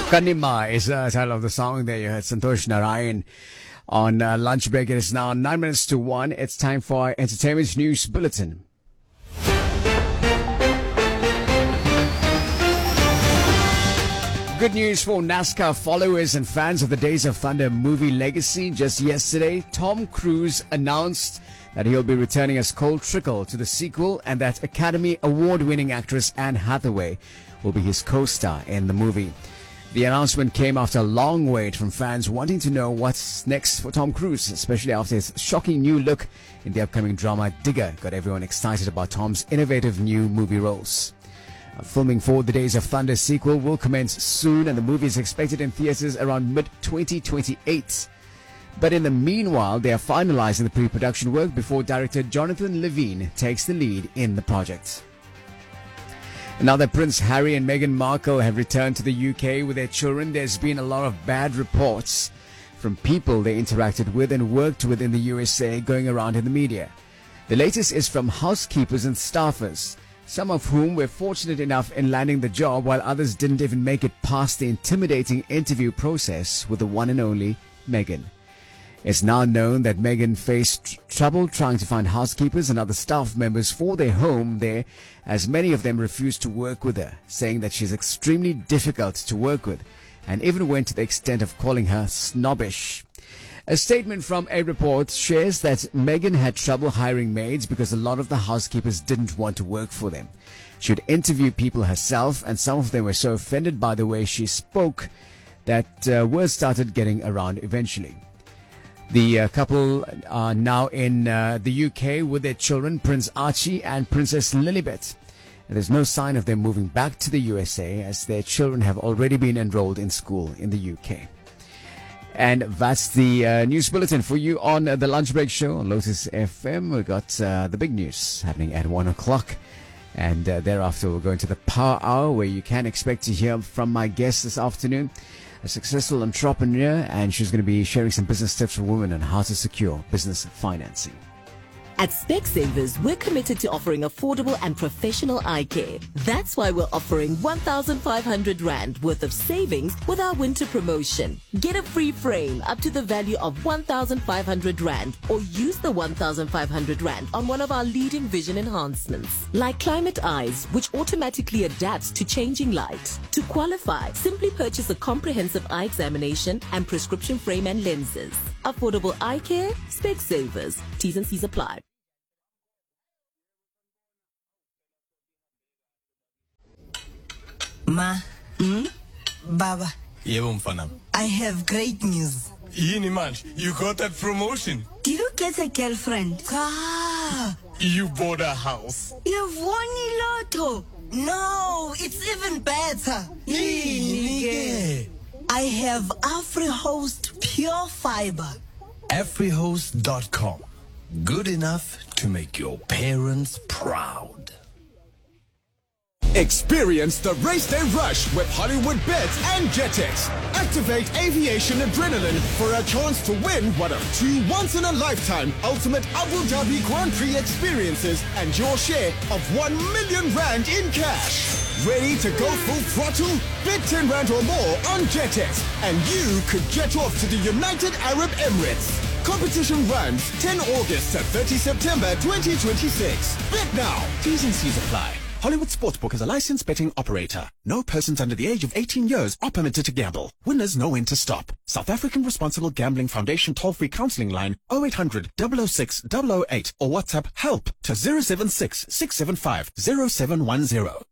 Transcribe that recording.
Kanima is the title of the song. There you heard Santosh Narayan on lunch break. It is now 9 minutes to 1. It's time for our entertainment news bulletin. Good news for NASCAR followers and fans of the Days of Thunder movie legacy. Just yesterday, Tom Cruise announced that he'll be returning as Cole Trickle to the sequel, and that Academy Award-winning actress Anne Hathaway will be his co-star in the movie. The announcement came after a long wait from fans wanting to know what's next for Tom Cruise, especially after his shocking new look in the upcoming drama Digger got everyone excited about Tom's innovative new movie roles. Filming for the Days of Thunder sequel will commence soon, and the movie is expected in theaters around mid-2028. But in the meanwhile, they are finalizing the pre-production work before director Jonathan Levine takes the lead in the project. Now that Prince Harry and Meghan Markle have returned to the UK with their children, there's been a lot of bad reports from people they interacted with and worked with in the USA going around in the media. The latest is from housekeepers and staffers, some of whom were fortunate enough in landing the job, while others didn't even make it past the intimidating interview process with the one and only Meghan. It's now known that Meghan faced trouble trying to find housekeepers and other staff members for their home there, as many of them refused to work with her, saying that she's extremely difficult to work with, and even went to the extent of calling her snobbish. A statement from a report shares that Meghan had trouble hiring maids because a lot of the housekeepers didn't want to work for them. She would interview people herself, and some of them were so offended by the way she spoke that word started getting around eventually. The couple are now in the UK with their children, Prince Archie and Princess Lilibet. And there's no sign of them moving back to the USA, as their children have already been enrolled in school in the UK. And that's the news bulletin for you on the Lunch Break Show on Lotus FM. We've got the big news happening at 1 o'clock. And thereafter, we'll go into the Power Hour, where you can expect to hear from my guest this afternoon, a successful entrepreneur, and she's going to be sharing some business tips for women on how to secure business financing. At Specsavers, we're committed to offering affordable and professional eye care. That's why we're offering 1,500 Rand worth of savings with our winter promotion. Get a free frame up to the value of 1,500 Rand, or use the 1,500 Rand on one of our leading vision enhancements, like Climate Eyes, which automatically adapts to changing light. To qualify, simply purchase a comprehensive eye examination and prescription frame and lenses. Affordable eye care, Specsavers. T's and C's apply. Ma, Baba, Yebo mfana. I have great news. Yini manje, you got that promotion. Did you get a girlfriend? Ah, You bought a house. you've won Lotto. No, it's even better. Yini I have AfriHost Pure Fiber. Afrihost.com. Good enough to make your parents proud. Experience the race day rush with Hollywood Bets and Jetix. Activate aviation adrenaline for a chance to win one of 2 once-in-a-lifetime ultimate Abu Dhabi Grand Prix experiences and your share of 1 million Rand in cash. Ready to go full throttle? Bet 10 Rand or more on Jetix, and you could jet off to the United Arab Emirates. Competition runs 10 August to 30 September 2026. Bet now. T's and C's apply. Hollywood Sportsbook is a licensed betting operator. No persons under the age of 18 years are permitted to gamble. Winners know when to stop. South African Responsible Gambling Foundation toll-free counseling line 0800 006 008 or WhatsApp HELP to 076 675 0710.